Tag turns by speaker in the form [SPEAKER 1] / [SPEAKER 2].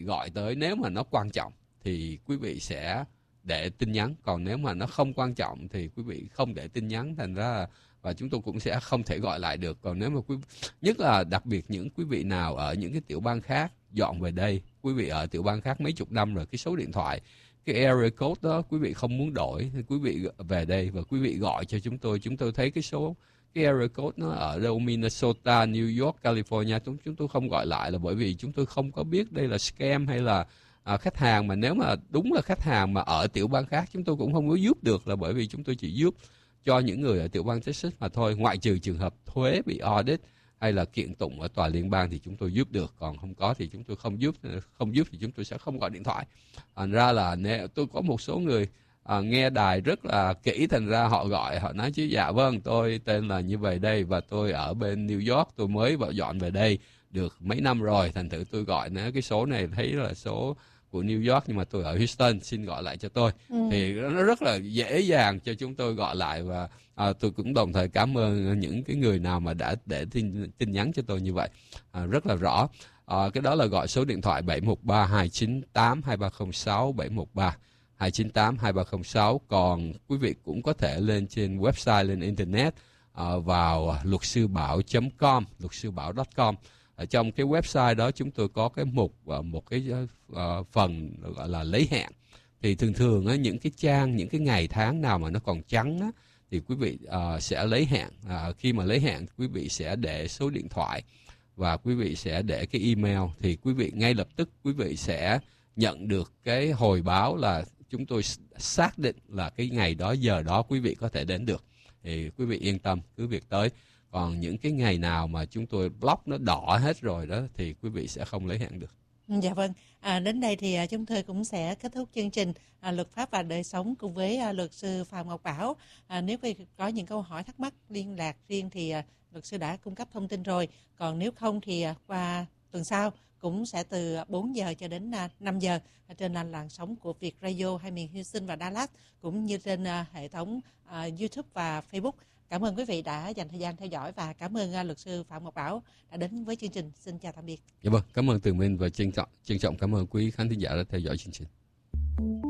[SPEAKER 1] gọi tới nếu mà nó quan trọng thì quý vị sẽ để tin nhắn, còn nếu mà nó không quan trọng thì quý vị không để tin nhắn, thành ra là, và chúng tôi cũng sẽ không thể gọi lại được. Còn nếu mà nhất là đặc biệt những quý vị nào ở những cái tiểu bang khác dọn về đây, quý vị ở tiểu bang khác mấy chục năm rồi, cái số điện thoại, cái area code đó quý vị không muốn đổi, thì quý vị về đây và quý vị gọi cho chúng tôi thấy cái area code nó ở đâu Minnesota, New York, California, chúng tôi không gọi lại là bởi vì chúng tôi không có biết đây là scam hay là khách hàng. Mà nếu mà đúng là khách hàng mà ở tiểu bang khác, chúng tôi cũng không có giúp được, là bởi vì chúng tôi chỉ giúp cho những người ở tiểu bang Texas mà thôi, ngoại trừ trường hợp thuế bị audit hay là kiện tụng ở tòa liên bang thì chúng tôi giúp được, còn không có thì chúng tôi không giúp thì chúng tôi sẽ không gọi điện thoại. Thành ra là nếu tôi có một số người nghe đài rất là kỹ, thành ra họ gọi, họ nói chứ dạ vâng, tôi tên là như vậy đây và tôi ở bên New York, tôi mới dọn về đây được mấy năm rồi, thành thử tôi gọi nếu cái số này thấy là số của New York nhưng mà tôi ở Houston, xin gọi lại cho tôi. Thì nó rất là dễ dàng cho chúng tôi gọi lại. Và tôi cũng đồng thời cảm ơn những cái người nào mà đã để tin nhắn cho tôi như vậy, rất là rõ. Cái đó là gọi số điện thoại 713-298-2306, 713-298-2306. Còn quý vị cũng có thể lên trên website, lên internet, vào luotsưbảo.com, luotsưbảo.com. Ở trong cái website đó chúng tôi có cái mục một cái phần gọi là lấy hẹn. Thì thường á, những cái trang, những cái ngày tháng nào mà nó còn trắng á, thì quý vị sẽ lấy hẹn. Khi mà lấy hẹn, quý vị sẽ để số điện thoại và quý vị sẽ để cái email, thì quý vị ngay lập tức quý vị sẽ nhận được cái hồi báo là chúng tôi xác định là cái ngày đó, giờ đó quý vị có thể đến được. Thì quý vị yên tâm, cứ việc tới. Còn những cái ngày nào mà chúng tôi block nó đỏ hết rồi đó thì quý vị sẽ không lấy hẹn được.
[SPEAKER 2] Dạ vâng, đến đây thì chúng tôi cũng sẽ kết thúc chương trình Luật pháp và đời sống cùng với luật sư Phạm Ngọc Bảo. Nếu có những câu hỏi thắc mắc liên lạc riêng thì luật sư đã cung cấp thông tin rồi. Còn nếu không thì qua tuần sau cũng sẽ từ 4 giờ cho đến 5 giờ trên làn sóng của Việt Radio hai miền Houston và Dallas, cũng như trên hệ thống YouTube và Facebook. Cảm ơn quý vị đã dành thời gian theo dõi và cảm ơn luật sư Phạm Ngọc Bảo đã đến với chương trình. Xin chào tạm biệt.
[SPEAKER 1] Dạ vâng, cảm ơn Tường Minh và trân trọng cảm ơn quý khán thính giả đã theo dõi chương trình.